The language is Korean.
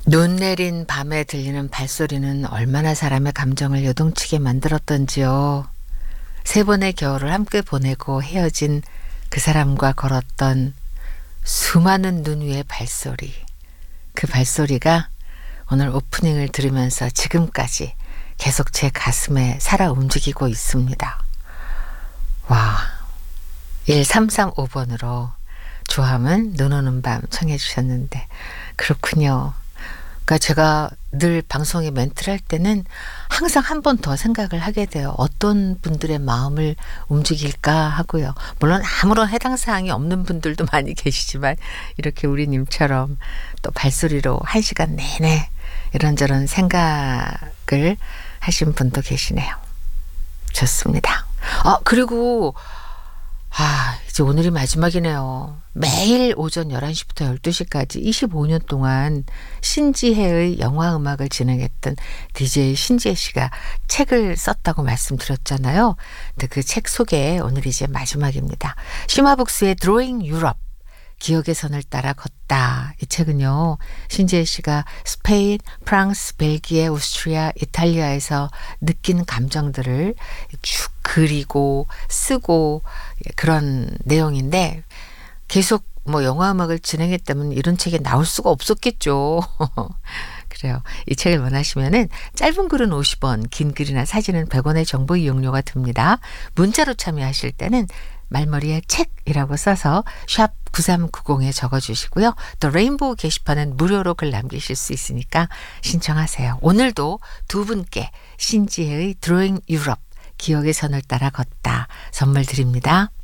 눈 내린 밤에 들리는 발소리는 얼마나 사람의 감정을 요동치게 만들었던지요. 세 번의 겨울을 함께 보내고 헤어진 그 사람과 걸었던 수많은 눈 위의 발소리. 그 발소리가 오늘 오프닝을 들으면서 지금까지 계속 제 가슴에 살아 움직이고 있습니다. 와, 1335번으로 좋아하면 눈 오는 밤 청해 주셨는데 그렇군요. 그러니까 제가 늘 방송에 멘트를 할 때는 항상 한 번 더 생각을 하게 돼요. 어떤 분들의 마음을 움직일까 하고요. 물론 아무런 해당 사항이 없는 분들도 많이 계시지만 이렇게 우리님처럼 또 발소리로 1시간 내내 이런저런 생각을 하신 분도 계시네요. 좋습니다. 그리고 이제 오늘이 마지막이네요. 매일 오전 11시부터 12시까지 25년 동안 신지혜의 영화 음악을 진행했던 DJ 신지혜 씨가 책을 썼다고 말씀드렸잖아요. 근데 그 책 소개 오늘 이제 마지막입니다. 시마북스의 Drawing Europe, 기억의 선을 따라 걷다. 이 책은요, 신지혜 씨가 스페인, 프랑스, 벨기에, 오스트리아, 이탈리아에서 느낀 감정들을 쭉 그리고 쓰고 그런 내용인데, 계속 영화 음악을 진행했다면 이런 책이 나올 수가 없었겠죠. 그래요. 이 책을 원하시면은 짧은 글은 50원, 긴 글이나 사진은 100원의 정보 이용료가 듭니다. 문자로 참여하실 때는 말머리에 책이라고 써서 샵 9390에 적어주시고요. 또 레인보우 게시판은 무료로 글 남기실 수 있으니까 신청하세요. 오늘도 두 분께 신지혜의 Drawing Europe, 기억의 선을 따라 걷다 선물 드립니다.